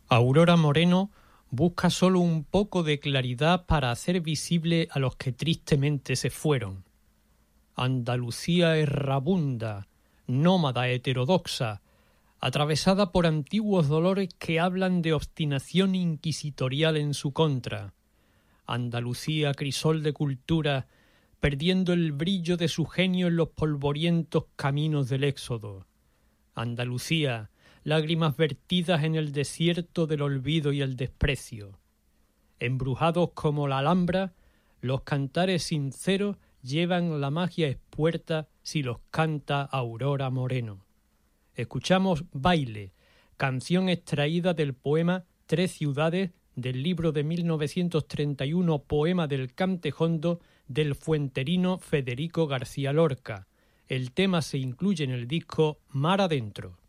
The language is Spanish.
Aurora Moreno busca solo un poco de claridad para hacer visible a los que tristemente se fueron. Andalucía errabunda, nómada heterodoxa, atravesada por antiguos dolores que hablan de obstinación inquisitorial en su contra. Andalucía, crisol de cultura, perdiendo el brillo de su genio en los polvorientos caminos del éxodo. Andalucía, lágrimas vertidas en el desierto del olvido y el desprecio. Embrujados como la Alhambra, los cantares sinceros llevan la magia espuerta si los canta Aurora Moreno. Escuchamos Baile, canción extraída del poema Tres ciudades del libro de 1931 Poema del Cantejondo del fuenterino Federico García Lorca. El tema se incluye en el disco Mar Adentro.